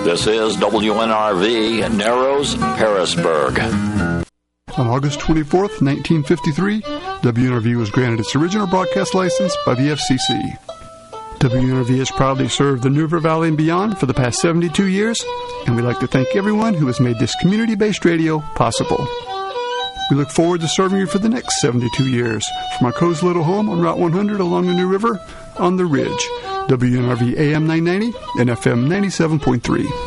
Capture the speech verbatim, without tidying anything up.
This is W N R V, Narrows, Harrisburg. On August twenty-fourth, nineteen fifty-three, W N R V was granted its original broadcast license by the F C C. W N R V has proudly served the New River Valley and beyond for the past seventy-two years, and we'd like to thank everyone who has made this community-based radio possible. We look forward to serving you for the next seventy-two years from our cozy little home on Route one hundred along the New River on the Ridge. W N R V A M nine ninety and F M ninety-seven point three.